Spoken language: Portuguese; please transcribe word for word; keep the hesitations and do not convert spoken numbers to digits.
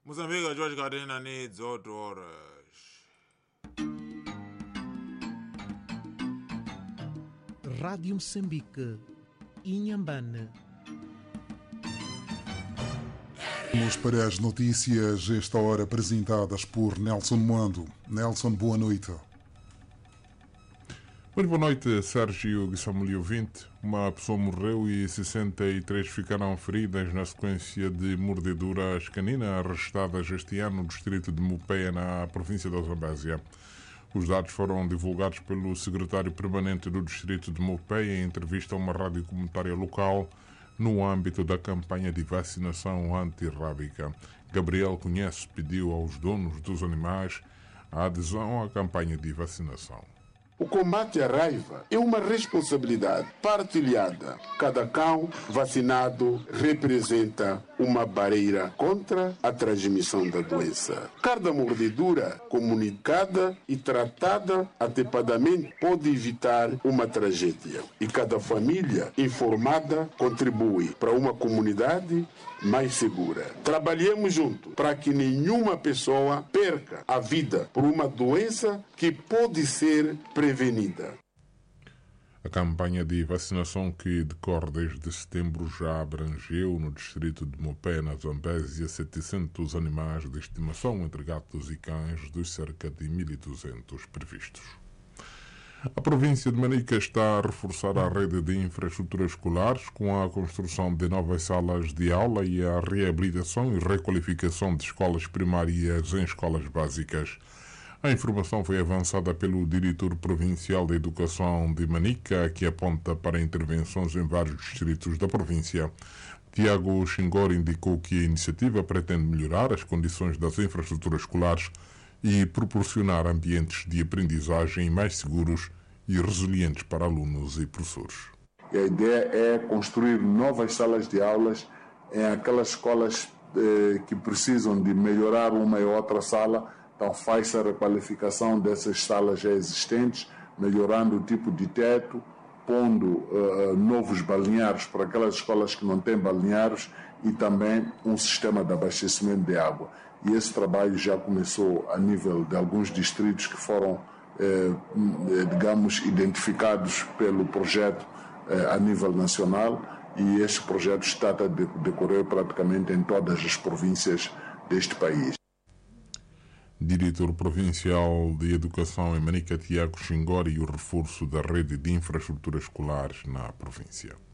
Moçambique, Jorge Cadena needs oito horas. Rádio Moçambique, Inhambane. Vamos para as notícias, esta hora apresentadas por Nelson Moando. Nelson, boa noite. Muito boa noite, Sérgio Guissamulio vinte. Uma pessoa morreu e sessenta e três ficaram feridas na sequência de mordeduras caninas arrestadas este ano no distrito de Mupeia, na província da Zambésia. Os dados foram divulgados pelo secretário permanente do distrito de Mupeia em entrevista a uma rádio comunitária local no âmbito da campanha de vacinação antirrábica. Gabriel Conhece pediu aos donos dos animais a adesão à campanha de vacinação. O combate à raiva é uma responsabilidade partilhada. Cada cão vacinado representa uma barreira contra a transmissão da doença. Cada mordedura comunicada e tratada adequadamente pode evitar uma tragédia. E cada família informada contribui para uma comunidade mais segura. Trabalhemos juntos para que nenhuma pessoa perca a vida por uma doença que pode ser prevenida. A campanha de vacinação, que decorre desde setembro, já abrangeu no distrito de Mupeia, na Zambésia, setecentos animais de estimação, entre gatos e cães, dos cerca de mil e duzentos previstos. A província de Manica está a reforçar a rede de infraestruturas escolares com a construção de novas salas de aula e a reabilitação e requalificação de escolas primárias em escolas básicas. A informação foi avançada pelo diretor provincial da Educação de Manica, que aponta para intervenções em vários distritos da província. Tiago Xingor indicou que a iniciativa pretende melhorar as condições das infraestruturas escolares e proporcionar ambientes de aprendizagem mais seguros e resilientes para alunos e professores. A ideia é construir novas salas de aulas em aquelas escolas eh, que precisam de melhorar uma e outra sala. Então faz-se a requalificação dessas salas já existentes, melhorando o tipo de teto, pondo uh, novos balneários para aquelas escolas que não têm balneários e também um sistema de abastecimento de água. E esse trabalho já começou a nível de alguns distritos que foram, eh, digamos, identificados pelo projeto eh, a nível nacional, e este projeto está a decorrer praticamente em todas as províncias deste país. Diretor Provincial de Educação em Manica, Tiago Xingor, e o reforço da rede de infraestruturas escolares na província.